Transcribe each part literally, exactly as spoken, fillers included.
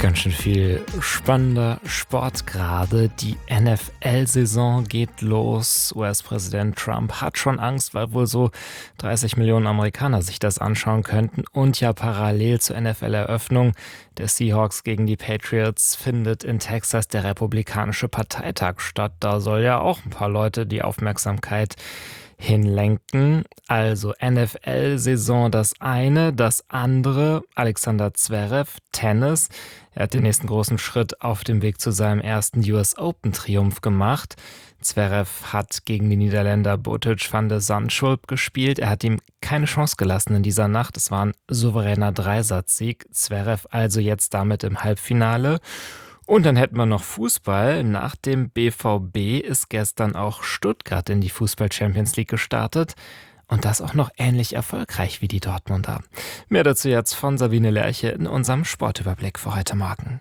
Ganz schön viel spannender Sport gerade. Die N F L-Saison geht los. U S-Präsident Trump hat schon Angst, weil wohl so dreißig Millionen Amerikaner sich das anschauen könnten. Und ja, parallel zur N F L-Eröffnung der Seahawks gegen die Patriots findet in Texas der Republikanische Parteitag statt. Da soll ja auch ein paar Leute die Aufmerksamkeit hinlenken. Also N F L-Saison das eine, das andere, Alexander Zverev, Tennis. Er hat den nächsten großen Schritt auf dem Weg zu seinem ersten U S Open-Triumph gemacht. Zverev hat gegen die Niederländer Botic van de Zandschulp gespielt. Er hat ihm keine Chance gelassen in dieser Nacht. Es war ein souveräner Dreisatzsieg. Zverev also jetzt damit im Halbfinale. Und dann hätten wir noch Fußball. Nach dem B V B ist gestern auch Stuttgart in die Fußball-Champions League gestartet. Und das auch noch ähnlich erfolgreich wie die Dortmunder. Mehr dazu jetzt von Sabine Lerche in unserem Sportüberblick für heute Morgen.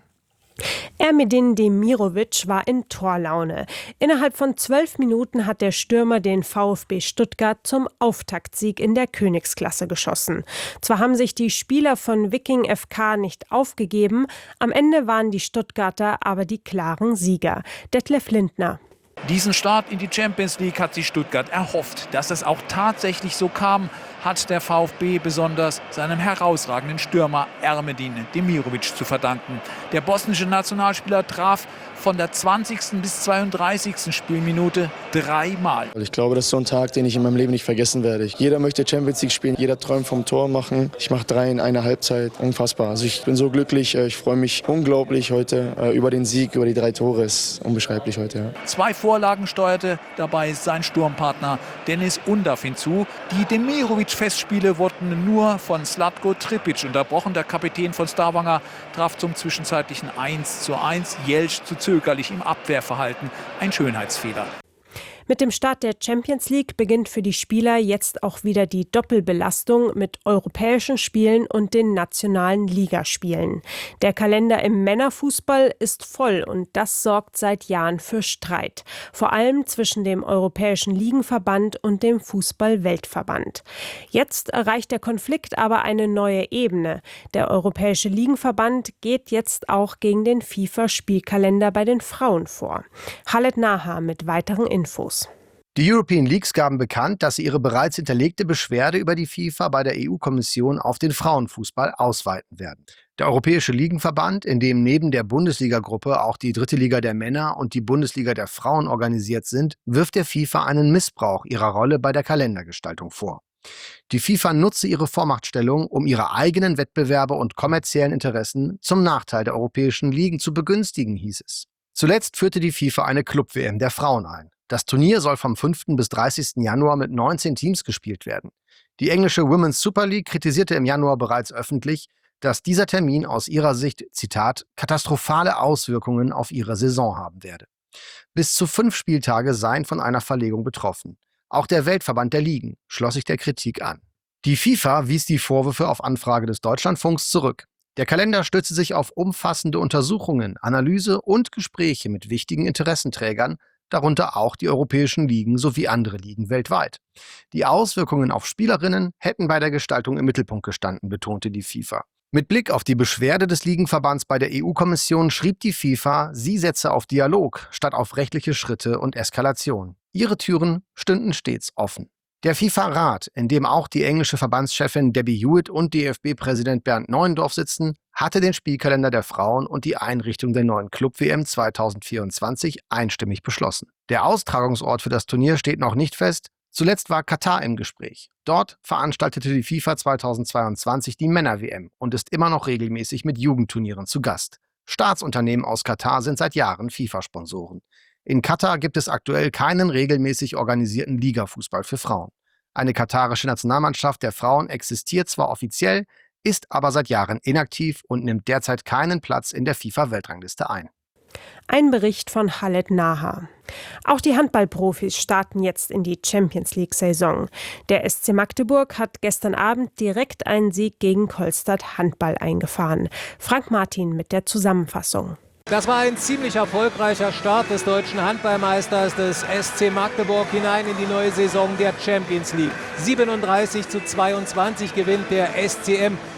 Ermedin Demirovic war in Torlaune. Innerhalb von zwölf Minuten hat der Stürmer den VfB Stuttgart zum Auftaktsieg in der Königsklasse geschossen. Zwar haben sich die Spieler von Viking F K nicht aufgegeben, am Ende waren die Stuttgarter aber die klaren Sieger. Detlef Lindner. Diesen Start in die Champions League hat sich Stuttgart erhofft. Dass es auch tatsächlich so kam, hat der VfB besonders seinem herausragenden Stürmer Ermedin Demirovic zu verdanken. Der bosnische Nationalspieler traf von der zwanzigsten bis zweiunddreißigsten Spielminute dreimal. Ich glaube, das ist so ein Tag, den ich in meinem Leben nicht vergessen werde. Jeder möchte Champions League spielen, jeder träumt vom Tor machen. Ich mache drei in einer Halbzeit, unfassbar. Also ich bin so glücklich, ich freue mich unglaublich heute über den Sieg, über die drei Tore. Es ist unbeschreiblich heute. Ja. Zwei Vorlagen steuerte dabei sein Sturmpartner Dennis Undav hinzu. Die Demirovic-Festspiele wurden nur von Zlatko Tripic unterbrochen. Der Kapitän von Stavanger traf zum zwischenzeitlichen eins zu eins. Jelsch zu zögerlich im Abwehrverhalten. Ein Schönheitsfehler. Mit dem Start der Champions League beginnt für die Spieler jetzt auch wieder die Doppelbelastung mit europäischen Spielen und den nationalen Ligaspielen. Der Kalender im Männerfußball ist voll und das sorgt seit Jahren für Streit. Vor allem zwischen dem Europäischen Ligenverband und dem Fußball-Weltverband. Jetzt erreicht der Konflikt aber eine neue Ebene. Der Europäische Ligenverband geht jetzt auch gegen den FIFA-Spielkalender bei den Frauen vor. Khaled Naha mit weiteren Infos. Die European Leagues gaben bekannt, dass sie ihre bereits hinterlegte Beschwerde über die FIFA bei der E U-Kommission auf den Frauenfußball ausweiten werden. Der Europäische Ligenverband, in dem neben der Bundesliga-Gruppe auch die dritte Liga der Männer und die Bundesliga der Frauen organisiert sind, wirft der FIFA einen Missbrauch ihrer Rolle bei der Kalendergestaltung vor. Die FIFA nutze ihre Vormachtstellung, um ihre eigenen Wettbewerbe und kommerziellen Interessen zum Nachteil der europäischen Ligen zu begünstigen, hieß es. Zuletzt führte die FIFA eine Club-W M der Frauen ein. Das Turnier soll vom fünften bis dreißigsten Januar mit neunzehn Teams gespielt werden. Die englische Women's Super League kritisierte im Januar bereits öffentlich, dass dieser Termin aus ihrer Sicht, Zitat, katastrophale Auswirkungen auf ihre Saison haben werde. Bis zu fünf Spieltage seien von einer Verlegung betroffen. Auch der Weltverband der Ligen schloss sich der Kritik an. Die FIFA wies die Vorwürfe auf Anfrage des Deutschlandfunks zurück. Der Kalender stütze sich auf umfassende Untersuchungen, Analyse und Gespräche mit wichtigen Interessenträgern, darunter auch die europäischen Ligen sowie andere Ligen weltweit. Die Auswirkungen auf Spielerinnen hätten bei der Gestaltung im Mittelpunkt gestanden, betonte die FIFA. Mit Blick auf die Beschwerde des Ligenverbands bei der E U-Kommission schrieb die FIFA, sie setze auf Dialog statt auf rechtliche Schritte und Eskalation. Ihre Türen stünden stets offen. Der FIFA-Rat, in dem auch die englische Verbandschefin Debbie Hewitt und D F B-Präsident Bernd Neuendorf sitzen, hatte den Spielkalender der Frauen und die Einrichtung der neuen Club-W M zweitausendvierundzwanzig einstimmig beschlossen. Der Austragungsort für das Turnier steht noch nicht fest. Zuletzt war Katar im Gespräch. Dort veranstaltete die FIFA zweitausendzweiundzwanzig die Männer-W M und ist immer noch regelmäßig mit Jugendturnieren zu Gast. Staatsunternehmen aus Katar sind seit Jahren FIFA-Sponsoren. In Katar gibt es aktuell keinen regelmäßig organisierten Ligafußball für Frauen. Eine katarische Nationalmannschaft der Frauen existiert zwar offiziell, ist aber seit Jahren inaktiv und nimmt derzeit keinen Platz in der FIFA-Weltrangliste ein. Ein Bericht von Khaled Naha. Auch die Handballprofis starten jetzt in die Champions-League-Saison. Der S C Magdeburg hat gestern Abend direkt einen Sieg gegen Kolstadt Handball eingefahren. Frank Martin mit der Zusammenfassung. Das war ein ziemlich erfolgreicher Start des deutschen Handballmeisters des S C Magdeburg hinein in die neue Saison der Champions League. siebenunddreißig zu zweiundzwanzig gewinnt der S C M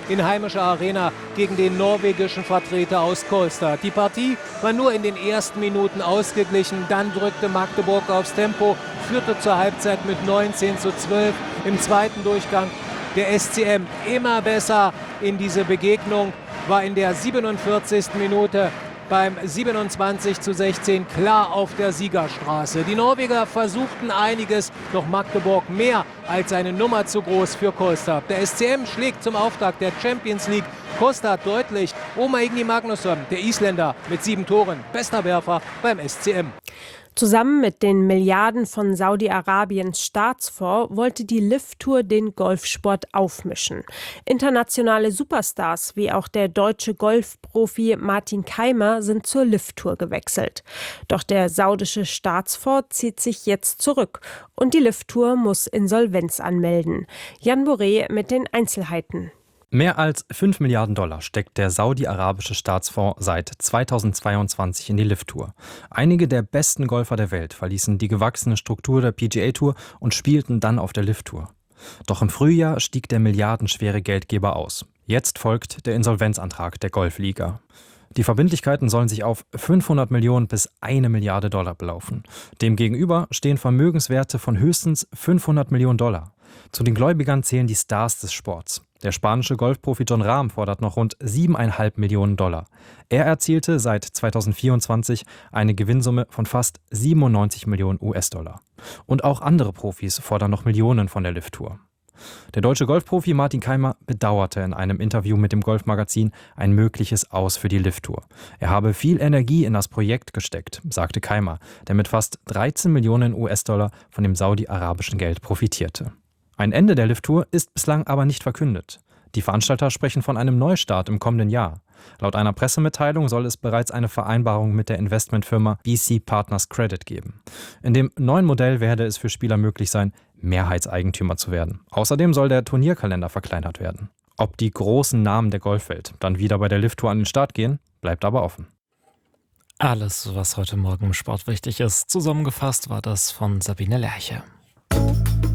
in heimischer Arena gegen den norwegischen Vertreter aus Kolstad. Die Partie war nur in den ersten Minuten ausgeglichen, dann drückte Magdeburg aufs Tempo, führte zur Halbzeit mit neunzehn zu zwölf. Im zweiten Durchgang der S C M immer besser in diese Begegnung, war in der siebenundvierzigsten Minute beim siebenundzwanzig zu sechzehn klar auf der Siegerstraße. Die Norweger versuchten einiges, doch Magdeburg mehr als eine Nummer zu groß für Kolstad. Der S C M schlägt zum Auftakt der Champions League Kolstad deutlich. Oma Igni Magnusson, der Isländer, mit sieben Toren, bester Werfer beim S C M. Zusammen mit den Milliarden von Saudi-Arabiens Staatsfonds wollte die L I V-Tour den Golfsport aufmischen. Internationale Superstars wie auch der deutsche Golfprofi Martin Kaymer sind zur L I V-Tour gewechselt. Doch der saudische Staatsfonds zieht sich jetzt zurück und die L I V-Tour muss Insolvenz anmelden. Jan Boré mit den Einzelheiten. Mehr als fünf Milliarden Dollar steckt der saudi-arabische Staatsfonds seit zweitausendzweiundzwanzig in die L I V-Tour. Einige der besten Golfer der Welt verließen die gewachsene Struktur der P G A-Tour und spielten dann auf der L I V-Tour. Doch im Frühjahr stieg der milliardenschwere Geldgeber aus. Jetzt folgt der Insolvenzantrag der Golfliga. Die Verbindlichkeiten sollen sich auf fünfhundert Millionen bis eine Milliarde Dollar belaufen. Demgegenüber stehen Vermögenswerte von höchstens fünfhundert Millionen Dollar. Zu den Gläubigern zählen die Stars des Sports. Der spanische Golfprofi Jon Rahm fordert noch rund siebeneinhalb Millionen Dollar. Er erzielte seit zweitausendvierundzwanzig eine Gewinnsumme von fast siebenundneunzig Millionen U S-Dollar. Und auch andere Profis fordern noch Millionen von der L I V-Tour. Der deutsche Golfprofi Martin Kaymer bedauerte in einem Interview mit dem Golfmagazin ein mögliches Aus für die L I V-Tour. Er habe viel Energie in das Projekt gesteckt, sagte Kaymer, der mit fast dreizehn Millionen U S-Dollar von dem saudi-arabischen Geld profitierte. Ein Ende der L I V-Tour ist bislang aber nicht verkündet. Die Veranstalter sprechen von einem Neustart im kommenden Jahr. Laut einer Pressemitteilung soll es bereits eine Vereinbarung mit der Investmentfirma B C Partners Credit geben. In dem neuen Modell werde es für Spieler möglich sein, Mehrheitseigentümer zu werden. Außerdem soll der Turnierkalender verkleinert werden. Ob die großen Namen der Golfwelt dann wieder bei der L I V-Tour an den Start gehen, bleibt aber offen. Alles, was heute Morgen im Sport wichtig ist, zusammengefasst war das von Sabine Lerche.